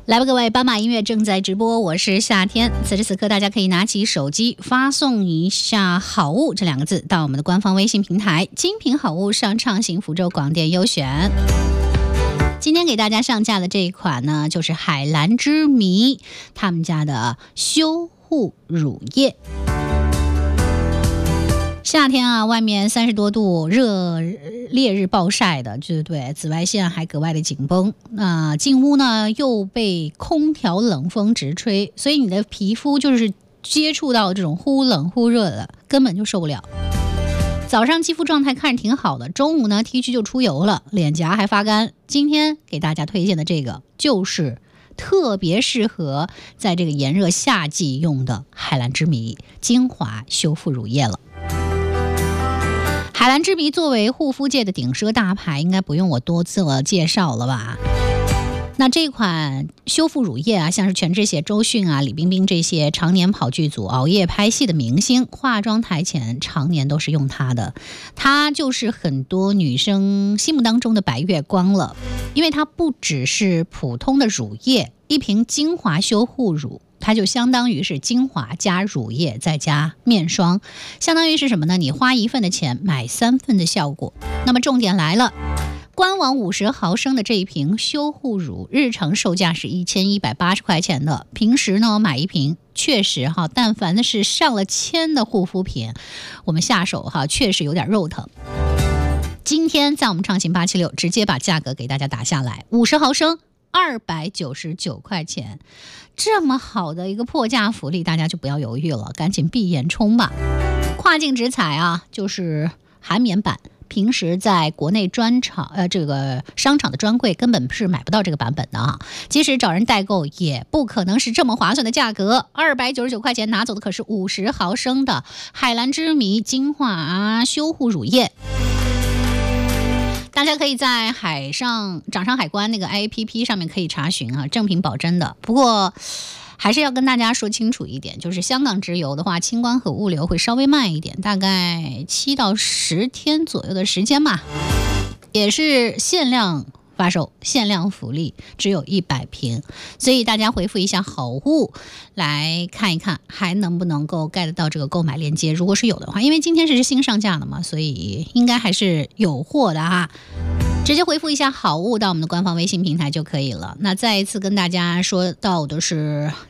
来吧，各位，斑马音乐正在直播，我是夏天。此时此刻，大家可以拿起手机发送一下"好物"这2个字到我们的官方微信平台，精品好物上畅行福州广电优选。今天给大家上架的这一款呢，就是海蓝之谜他们家的修护乳液。夏天啊，外面30多度，烈日暴晒的，对不对？紫外线还格外的紧绷。进屋呢又被空调冷风直吹，所以你的皮肤就是接触到这种忽冷忽热的，根本就受不了。早上肌肤状态看着挺好的，中午呢 T 恤就出油了，脸颊还发干。今天给大家推荐的这个就是特别适合在这个炎热夏季用的海蓝之谜精华修复乳液了。海蓝之谜作为护肤界的顶奢大牌，应该不用我多做介绍了吧？那这款修复乳液啊，像是全智贤、周迅啊、李冰冰这些常年跑剧组、熬夜拍戏的明星，化妆台前常年都是用它的。它就是很多女生心目当中的白月光了，因为它不只是普通的乳液，一瓶精华修护乳，它就相当于是精华加乳液再加面霜，相当于是什么呢？你花1份的钱买3份的效果。那么重点来了，官网50毫升的这一瓶修护乳，日常售价是1180块钱的。平时呢买一瓶，确实哈，但凡的是上了千的护肤品，我们下手哈确实有点肉疼。今天在我们畅行876直接把价格给大家打下来，50毫升299块钱，这么好的一个破价福利，大家就不要犹豫了，赶紧闭眼冲吧。跨境直采啊，就是韩棉版，平时在国内这个商场的专柜根本是买不到这个版本的啊，即使找人代购也不可能是这么划算的价格。299块钱拿走的可是50毫升的海蓝之谜精华修护乳液。大家可以在掌上海关那个 APP 上面可以查询啊，正品保真的。不过还是要跟大家说清楚一点，就是香港直邮的话，清关和物流会稍微慢一点，大概7到10天左右的时间吧，也是限量发售，限量福利，只有100瓶，所以大家回复一下好物来看一看还能不能够 get 到这个购买链接。如果是有的话，因为今天是新上架的嘛，所以应该还是有货的哈。直接回复一下好物到我们的官方微信平台就可以了。那再一次跟大家说到的是